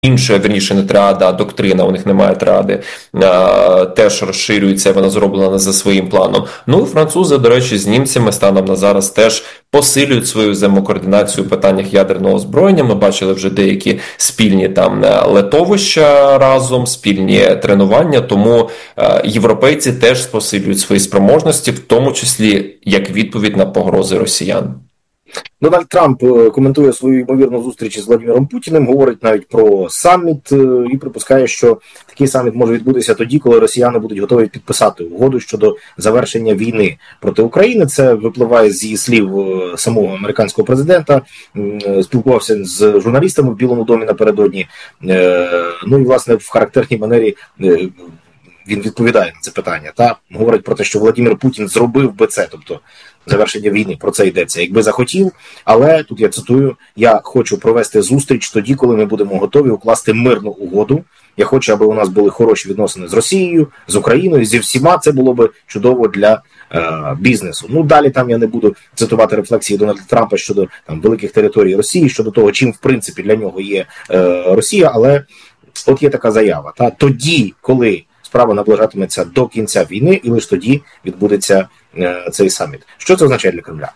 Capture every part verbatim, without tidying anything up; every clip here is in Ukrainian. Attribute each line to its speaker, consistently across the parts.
Speaker 1: інша, вірніше, не триада, а доктрина, у них немає триади, теж розширюється, вона зроблена за своїм планом. Ну, французи, до речі, з німцями станом на зараз теж посилюють свою взаємокоординацію у питаннях ядерного озброєння. Ми бачили вже деякі спільні там летовища разом, спільні тренування, тому європейці теж посилюють свої спроможності, в тому числі як відповідь на погрози росіян.
Speaker 2: Дональд Трамп коментує свою ймовірну зустріч з Владимиром Путіним, говорить навіть про саміт і припускає, що такий саміт може відбутися тоді, коли росіяни будуть готові підписати угоду щодо завершення війни проти України. Це випливає з її слів самого американського президента. Спілкувався з журналістами в Білому домі напередодні. Ну і, власне, в характерній манері він відповідає на це питання. Та говорить про те, що Владимир Путін зробив би це, тобто завершення війни, про це йдеться, якби захотів, але, тут я цитую, я хочу провести зустріч тоді, коли ми будемо готові укласти мирну угоду. Я хочу, аби у нас були хороші відносини з Росією, з Україною, зі всіма, це було би чудово для е, бізнесу. Ну, далі там я не буду цитувати рефлексії Дональда Трампа щодо там великих територій Росії, щодо того, чим, в принципі, для нього є е, Росія, але от є така заява. Та тоді, коли справа наближатиметься до кінця війни, і лише тоді відбудеться е, цей саміт. Що це означає для Кремля?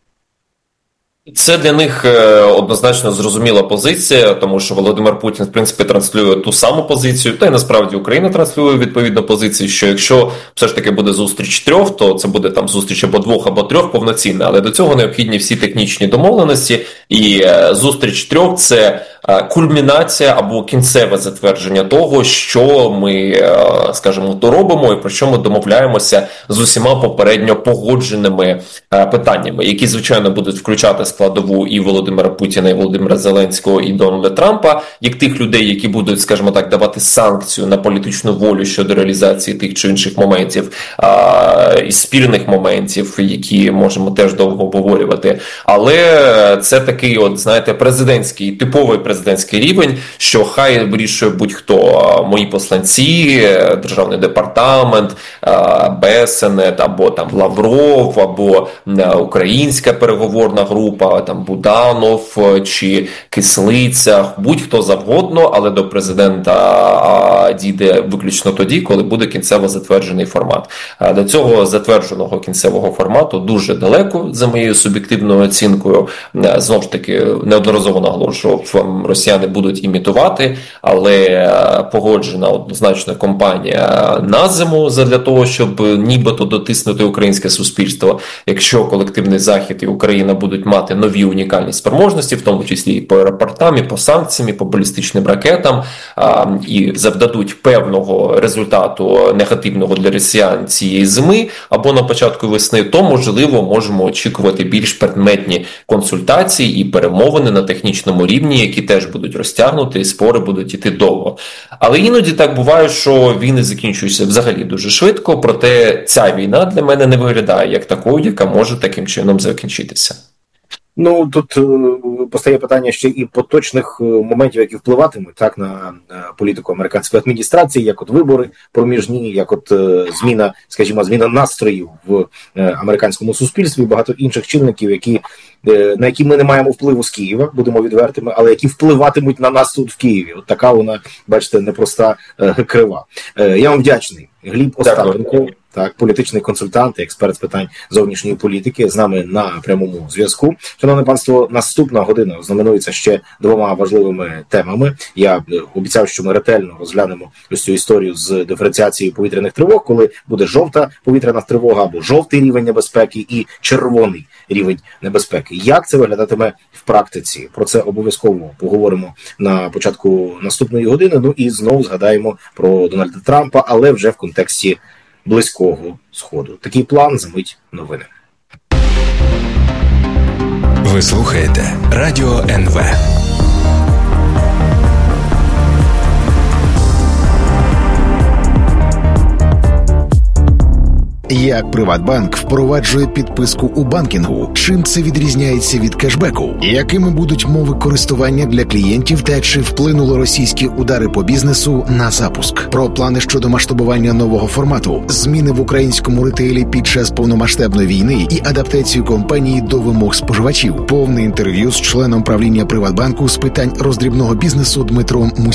Speaker 1: Це для них однозначно зрозуміла позиція, тому що Володимир Путін, в принципі, транслює ту саму позицію, та й насправді Україна транслює відповідну позицію, що якщо все ж таки буде зустріч трьох, то це буде там зустріч або двох, або трьох повноцінна, але до цього необхідні всі технічні домовленості, і зустріч трьох – це кульмінація або кінцеве затвердження того, що ми, скажімо, то робимо і про що ми домовляємося з усіма попередньо погодженими питаннями, які, звичайно, будуть включати складову і Володимира Путіна, і Володимира Зеленського, і Дональда Трампа, як тих людей, які будуть, скажімо так, давати санкцію на політичну волю щодо реалізації тих чи інших моментів, і спірних моментів, які можемо теж довго обговорювати. Але це такий, от, знаєте, президентський, типовий президентський рівень, що хай вирішує будь-хто, мої посланці, Державний департамент, Бесенет, або там Лавров, або українська переговорна група, там Буданов чи Кислиця, будь-хто завгодно, але до президента дійде виключно тоді, коли буде кінцево затверджений формат. До цього затвердженого кінцевого формату дуже далеко, за моєю суб'єктивною оцінкою. Знову ж таки, неодноразово наголошував, росіяни будуть імітувати, але погоджена однозначно кампанія на зиму задля того, щоб нібито дотиснути українське суспільство. Якщо колективний Захід і Україна будуть мати нові унікальні спроможності, в тому числі і по аеропортам, і по санкціям, і по балістичним ракетам, і завдадуть певного результату негативного для росіян цієї зими, або на початку весни, то, можливо, можемо очікувати більш предметні консультації і перемовини на технічному рівні, які теж будуть розтягнути, і спори будуть йти довго. Але іноді так буває, що війни закінчуються взагалі дуже швидко, проте ця війна для мене не виглядає як такою, яка може таким чином закінчитися.
Speaker 2: Ну, тут е, постає питання ще і поточних моментів, які впливатимуть так на політику американської адміністрації, як от вибори проміжні, як от е, зміна, скажімо, зміна настроїв в е, американському суспільстві, багато інших чинників, які, е, на які ми не маємо впливу з Києва, будемо відвертими, але які впливатимуть на нас тут в Києві. От така вона, бачите, непроста е, крива. Е, я вам вдячний. Гліб Остапенко, так, політичний консультант, експерт з питань зовнішньої політики, з нами на прямому зв'язку. Шановне панство, наступна година знаменується ще двома важливими темами. Я обіцяв, що ми ретельно розглянемо ось цю історію з диференціацією повітряних тривог, коли буде жовта повітряна тривога або жовтий рівень небезпеки і червоний рівень небезпеки. Як це виглядатиме в практиці? Про це обов'язково поговоримо на початку наступної години. Ну і знову згадаємо про Дональда Трампа, але вже в контексті Близького Сходу. Такий план, за мить новини.
Speaker 3: Ви слухаєте Радіо ен ве.
Speaker 4: Як Приватбанк впроваджує підписку у банкінгу? Чим це відрізняється від кешбеку? Якими будуть мови користування для клієнтів та чи вплинули російські удари по бізнесу на запуск? Про плани щодо масштабування нового формату, зміни в українському ретейлі під час повномасштабної війни і адаптацію компанії до вимог споживачів. Повне інтерв'ю з членом правління Приватбанку з питань роздрібного бізнесу Дмитром Мусієм.